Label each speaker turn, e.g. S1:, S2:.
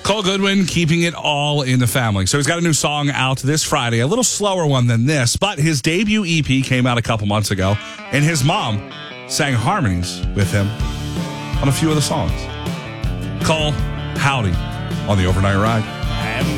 S1: Cole Goodwin, keeping it all in the family. So he's got a new song out this Friday, a little slower one than this, but his debut EP came out a couple months ago, and his mom sang harmonies with him on a few of the songs. Cole, howdy on the Overnight Ride.